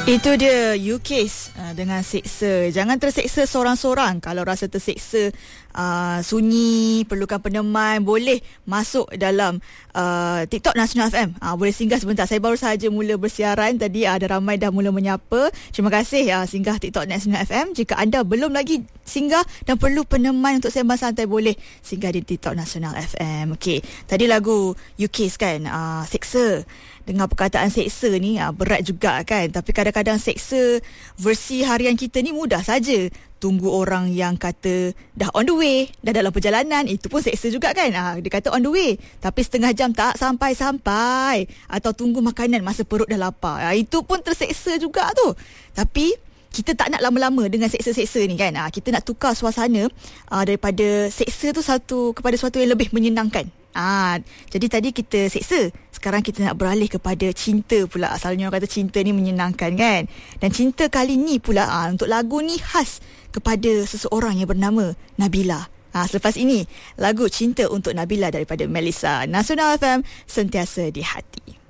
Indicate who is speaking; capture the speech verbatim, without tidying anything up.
Speaker 1: Itu dia U-Case uh, dengan seksa. Jangan terseksa seorang-seorang. Kalau rasa terseksa, uh, sunyi, perlukan peneman, boleh masuk dalam uh, TikTok Nasional F M. Uh, boleh singgah sebentar. Saya baru sahaja mula bersiaran. Tadi uh, ada ramai dah mula menyapa. Terima kasih uh, singgah TikTok Nasional F M. Jika anda belum lagi singgah dan perlu peneman untuk sembang santai, boleh singgah di TikTok Nasional F M. Okey, tadi lagu U-Case kan, uh, seksa. Dengan perkataan seksa ni ah, berat juga kan. Tapi kadang-kadang seksa versi harian kita ni mudah saja. Tunggu orang yang kata dah on the way, dah dalam perjalanan, itu pun seksa juga kan. Ah, dia kata on the way, tapi setengah jam tak sampai-sampai. Atau tunggu makanan masa perut dah lapar. Ah, itu pun terseksa juga tu. Tapi kita tak nak lama-lama dengan seksa-seksa ni kan. Ah, kita nak tukar suasana ah, daripada seksa tu satu kepada sesuatu yang lebih menyenangkan. Ah, jadi tadi kita seksa, sekarang kita nak beralih kepada cinta pula. Asalnya orang kata cinta ni menyenangkan kan. Dan cinta kali ni pula ah, untuk lagu ni khas kepada seseorang yang bernama Nabila. Ah, selepas ini lagu Cinta untuk Nabila daripada Melissa. Nasional F M, sentiasa di hati.